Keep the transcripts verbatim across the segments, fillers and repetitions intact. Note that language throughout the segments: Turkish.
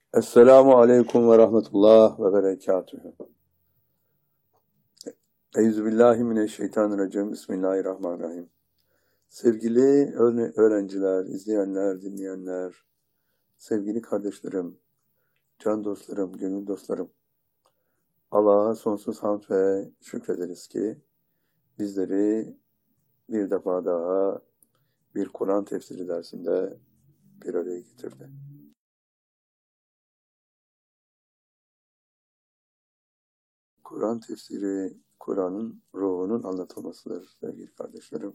Esselamu aleyküm ve rahmetullah ve berekatühü. Euzubillahimineşşeytanirracim. Bismillahirrahmanirrahim. Sevgili öğrenciler, izleyenler, dinleyenler, sevgili kardeşlerim, can dostlarım, gönül dostlarım. Allah'a sonsuz hamd ve şükrederiz ki bizleri bir defa daha bir Kur'an tefsiri dersinde bir araya getirdi. Kur'an tefsiri, Kur'an'ın ruhunun anlatılmasıdır sevgili kardeşlerim.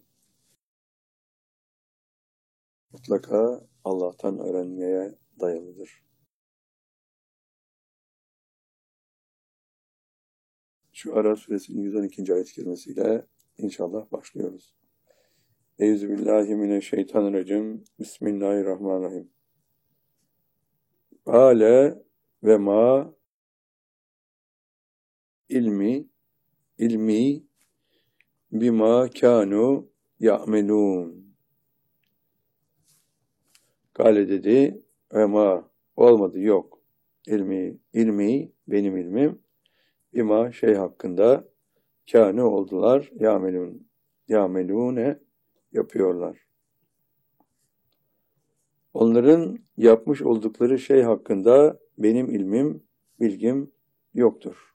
Mutlaka Allah'tan öğrenmeye dayalıdır. Şu Ara suresinin yüz on ikinci ayet-i kerimesiyle inşallah başlıyoruz. Euzubillahimineşşeytanirracim. Bismillahirrahmanirrahim. Ale ve ma ilmi ilmi bima kanu ya'melun. Gale dedi ve ma olmadı, yok. İlmi, ilmi benim ilmim bima şey hakkında kâne oldular ya'melun. Ya'melune yapıyorlar. Onların yapmış oldukları şey hakkında benim ilmim, bilgim yoktur.